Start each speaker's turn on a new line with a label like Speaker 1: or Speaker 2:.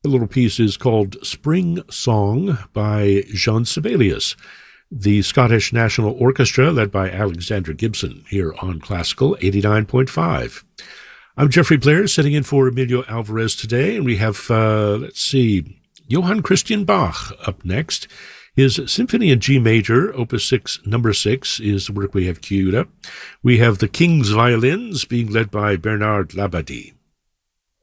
Speaker 1: The little piece is called Spring Song by Jean Sibelius, the Scottish National Orchestra led by Alexander Gibson here on Classical 89.5. I'm Jeffrey Blair, sitting in for Emilio Alvarez today, and we have, Johann Christian Bach up next. His Symphony in G Major, Opus 6, Number 6, is the work we have queued up. We have the King's Violins being led by Bernard Labadie.